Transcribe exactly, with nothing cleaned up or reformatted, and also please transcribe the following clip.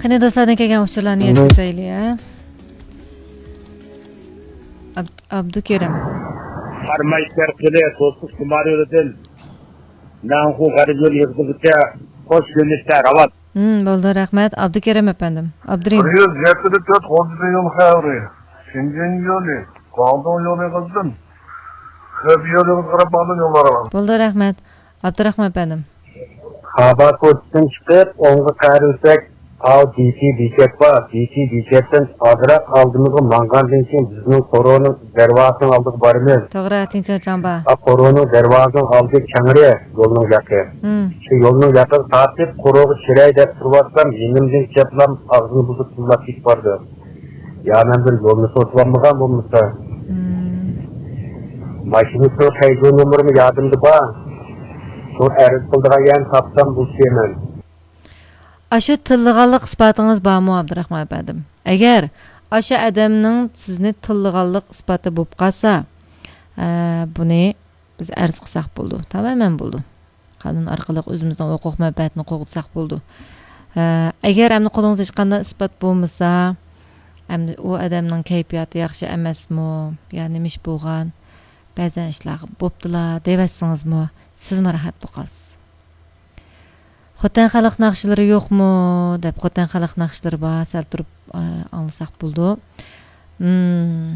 Qani do'stlardan kelgan uchurlarni yetkazaylik, ha? Abdukerim. Farmaylar qile, so'zsiz kumariyodin. Nanxu g'arizul yig'dibcha qo'sh yo'nishlar avat. Hmm, bo'ldi, rahmat. Abdukerim efendim. Abdurim. Buraya getirip dört hodise yol kavri. Şingen yolu, Kaldon yolu kızdım. Hep yolu kırıp alın yollara var. Bo'ldi, rahmat. Abdurahman efendim. Hava ko'chdan chiqib, o'ngga qaraysak, al D C bekat bor. D C bekatdan azroq oldimizga mang'andan keyin bizning korona darvozasining oldiga boramiz. To'g'ri, tinchlik jamba. A korona darvozasining oldiga changri yo'lning yaqi. Hmm. Shu yo'lning yaqin tortib, quruq chiray deb turibsam, yengimdan chaplam og'zini buzib tullab ketib bordi. Ya men bir yo'lni to'sib olmagan bo'lmasa. Hmm. Mashinasini haydov nomerini yodimda bor. Shu arz qildigan topsam bu semen. Aşu tıllıqalıq isbatınız barmı Abdurahman efendim? Eğer aşu adamның sizni tıllıqalıq isbatı bo'lib qalsa, buni biz arz qilsak bo'ldi. Tamamen bo'ldi. Qonun orqali o'zimizning huquq manfaatini qo'g'itsak bo'ldi. Agar hamda qo'lingizda hech qanday isbat bo'lmasa, hamda u odamning kayfiyati yaxshi emasmi, ya'ni nima ish bo'lgan, ba'zan ishlar bo'ptilar deysizmi, siz rahat bo'lasiz. Xotin xalq naqshlari yo'qmi deb xotin xalq naqshlari bor, sal turib anglasak bo'ldi. Hmm.